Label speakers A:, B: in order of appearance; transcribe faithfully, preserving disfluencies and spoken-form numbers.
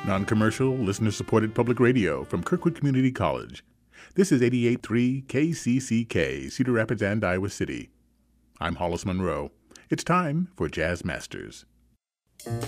A: Non-commercial, listener-supported public radio from Kirkwood Community College. This is eighty-eight point three K C C K, Cedar Rapids and Iowa City. I'm Hollis Monroe. It's time for Jazz Masters.